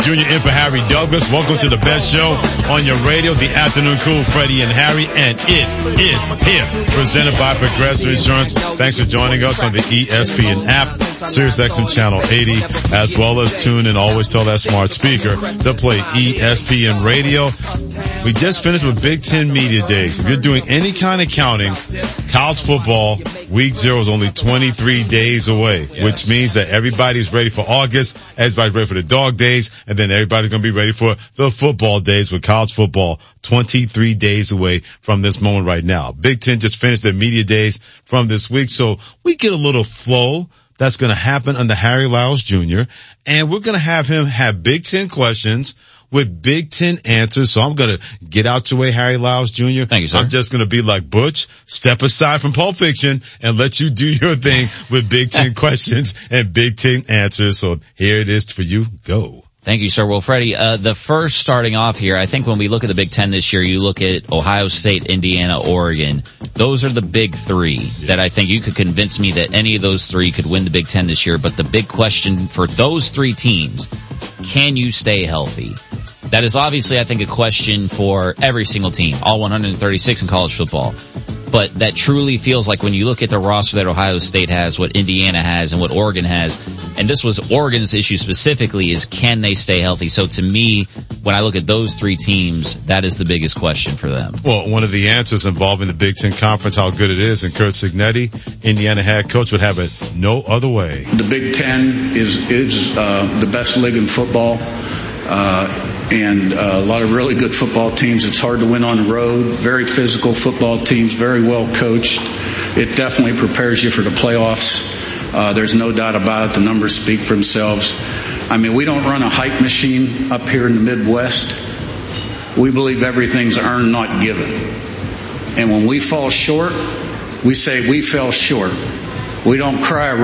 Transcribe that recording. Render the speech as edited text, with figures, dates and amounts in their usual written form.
Junior in for Harry Douglas. Welcome to the best show on your radio, the Afternoon Cool, Freddie and Harry, and it is here, presented by Progressive Insurance. Thanks for joining us on the ESPN app, SiriusXM Channel 80, as well as tune in. Always tell that smart speaker to play ESPN Radio. We just finished with Big Ten Media Days. If you're doing any kind of counting, college football, week 0 is only 23 days away, which means that everybody's ready for August, everybody's ready for the dog days, and then everybody's going to be ready for the football days with college football 23 days away from this moment right now. Big Ten just finished their media days from this week, so we get a little flow that's going to happen under Harry Lyles Jr., and we're going to have him have Big Ten questions with Big Ten answers. So I'm going to get out your way, Harry Lyles Jr. Thank you, sir. I'm just going to be like Butch, step aside from Pulp Fiction and let you do your thing with Big Ten questions and Big Ten answers. So here it is for you. Go. Thank you, sir. Well, Freddie, the first starting off here, I think when we look at the Big Ten this year, you look at Ohio State, Indiana, Oregon. Those are the big three that I think you could convince me that any of those three could win the Big Ten this year. But the big question for those three teams, can you stay healthy? That is obviously, I think, a question for every single team, all 136 in college football. But that truly feels like when you look at the roster that Ohio State has, what Indiana has, and what Oregon has, and this was Oregon's issue specifically, is can they stay healthy? So to me, when I look at those three teams, that is the biggest question for them. Well, one of the answers involving the Big Ten Conference, how good it is, and Curt Cignetti, Indiana head coach, would have it no other way. The Big Ten is the best league in football. And a lot of really good football teams. It's hard to win on the road. Very physical football teams, very well coached. It definitely prepares you for the playoffs. There's no doubt about it. The numbers speak for themselves. I mean, we don't run a hype machine up here in the Midwest. We believe everything's earned, not given. And when we fall short, we say we fell short. We don't cry